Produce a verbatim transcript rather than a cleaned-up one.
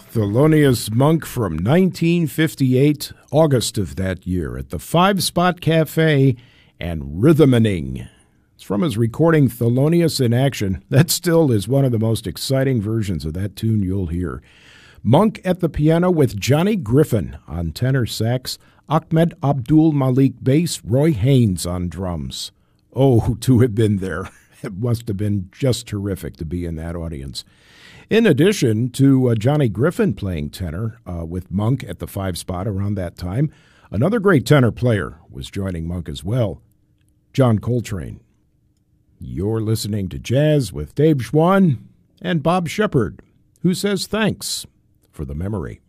Thelonious Monk from nineteen fifty-eight, August of that year, at the Five Spot Cafe and Rhythmaning. It's from his recording Thelonious in Action. That still is one of the most exciting versions of that tune you'll hear. Monk at the piano with Johnny Griffin on tenor sax, Ahmed Abdul Malik bass, Roy Haynes on drums. Oh, to have been there. It must have been just terrific to be in that audience. In addition to uh, Johnny Griffin playing tenor uh, with Monk at the Five Spot around that time, another great tenor player was joining Monk as well, John Coltrane. You're listening to Jazz with Dave Schwann and Bob Shepard, who says thanks for the memory.